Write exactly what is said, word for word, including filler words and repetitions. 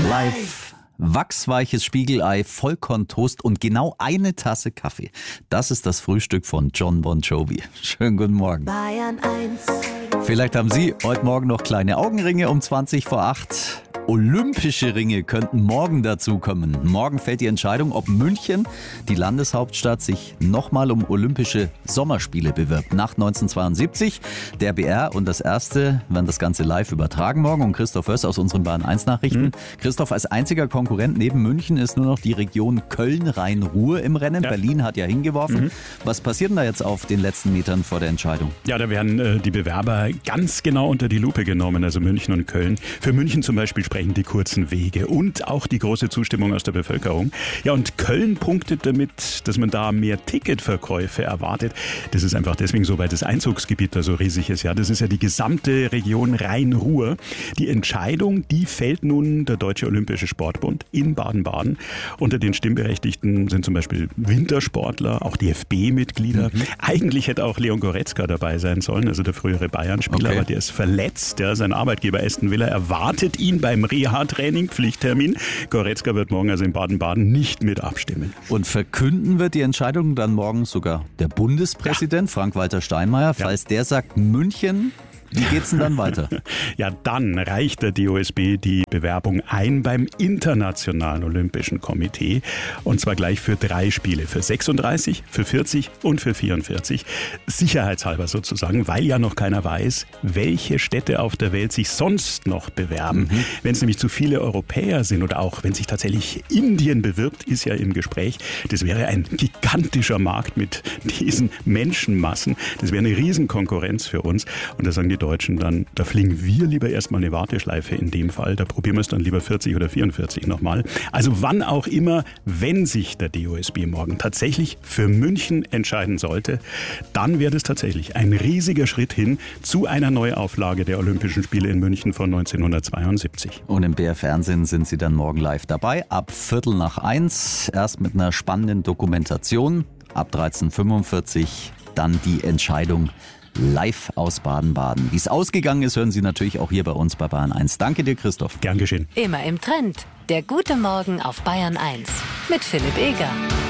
Live. Wachsweiches Spiegelei, Vollkorntoast und genau eine Tasse Kaffee. Das ist das Frühstück von Jon Bon Jovi. Schönen guten Morgen. Bayern eins. Vielleicht haben Sie heute Morgen noch kleine Augenringe um zwanzig vor acht. Olympische Ringe könnten morgen dazukommen. Morgen fällt die Entscheidung, ob München, die Landeshauptstadt, sich nochmal um Olympische Sommerspiele bewirbt. Nach neunzehnhundertzweiundsiebzig. Der B R und das Erste werden das Ganze live übertragen morgen. Und Christoph Höss aus unseren Bayern eins Nachrichten. Mhm. Christoph, als einziger Konkurrent neben München ist nur noch die Region Köln-Rhein-Ruhr im Rennen. Ja. Berlin hat ja hingeworfen. Mhm. Was passiert denn da jetzt auf den letzten Metern vor der Entscheidung? Ja, da werden äh, die Bewerber ganz genau unter die Lupe genommen, also München und Köln. Für München zum Beispiel sprechen die kurzen Wege und auch die große Zustimmung aus der Bevölkerung. Ja, und Köln punktet damit, dass man da mehr Ticketverkäufe erwartet. Das ist einfach deswegen so, weil das Einzugsgebiet da so riesig ist. Ja, das ist ja die gesamte Region Rhein-Ruhr. Die Entscheidung, die fällt nun der Deutsche Olympische Sportbund in Baden-Baden. Unter den Stimmberechtigten sind zum Beispiel Wintersportler, auch D F B-Mitglieder. Mhm. Eigentlich hätte auch Leon Goretzka dabei sein sollen, also der frühere Bayern-Spieler, okay. Aber der ist verletzt. Ja, sein Arbeitgeber Aston Villa erwartet ihn beim Reha-Training, Pflichttermin. Goretzka wird morgen also in Baden-Baden nicht mit abstimmen. Und verkünden wird die Entscheidung dann morgen sogar der Bundespräsident, ja. Frank-Walter Steinmeier. Falls ja. der sagt, München... Wie geht's denn dann weiter? Ja, dann reicht der D O S B die Bewerbung ein beim Internationalen Olympischen Komitee. Und zwar gleich für drei Spiele. Für sechsunddreißig, für vierzig und für vierundvierzig. Sicherheitshalber sozusagen, weil ja noch keiner weiß, welche Städte auf der Welt sich sonst noch bewerben. Mhm. Wenn es nämlich zu viele Europäer sind oder auch wenn sich tatsächlich Indien bewirbt, ist ja im Gespräch. Das wäre ein gigantischer Markt mit diesen Menschenmassen. Das wäre eine Riesenkonkurrenz für uns. Und da sagen die Deutschen dann, da fliegen wir lieber erstmal eine Warteschleife in dem Fall. Da probieren wir es dann lieber vierzig oder vierundvierzig nochmal. Also wann auch immer, wenn sich der D O S B morgen tatsächlich für München entscheiden sollte, dann wäre das tatsächlich ein riesiger Schritt hin zu einer Neuauflage der Olympischen Spiele in München von neunzehnhundertzweiundsiebzig. Und im B R-Fernsehen sind Sie dann morgen live dabei, ab Viertel nach eins. Erst mit einer spannenden Dokumentation, ab dreizehn Uhr fünfundvierzig dann die Entscheidung live aus Baden-Baden. Wie es ausgegangen ist, hören Sie natürlich auch hier bei uns bei Bayern eins. Danke dir, Christoph. Gern geschehen. Immer im Trend. Der gute Morgen auf Bayern eins mit Philipp Eger.